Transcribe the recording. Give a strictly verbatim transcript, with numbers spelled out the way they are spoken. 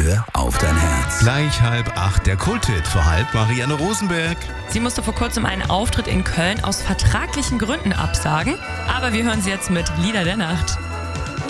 Hör auf dein Herz. Gleich halb acht, der Kulthit für halb Marianne Rosenberg. Sie musste vor kurzem einen Auftritt in Köln aus vertraglichen Gründen absagen. Aber wir hören sie jetzt mit Lieder der Nacht.